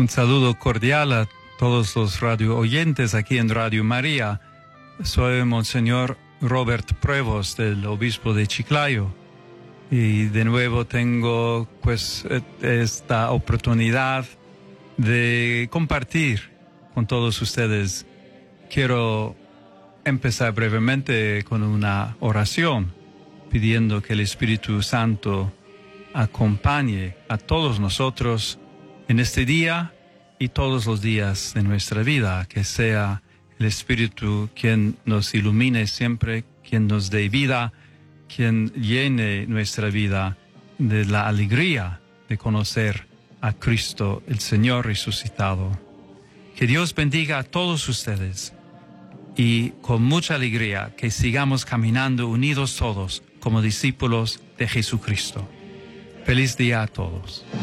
Un saludo cordial a todos los radio oyentes aquí en Radio María. Soy Monseñor Robert Prevost, del obispo de Chiclayo. Y de nuevo tengo pues esta oportunidad de compartir con todos ustedes. Quiero empezar brevemente con una oración, pidiendo que el Espíritu Santo acompañe a todos nosotros en este día y todos los días de nuestra vida, que sea el Espíritu quien nos ilumine siempre, quien nos dé vida, quien llene nuestra vida de la alegría de conocer a Cristo, el Señor resucitado. Que Dios bendiga a todos ustedes y con mucha alegría que sigamos caminando unidos todos como discípulos de Jesucristo. Feliz día a todos.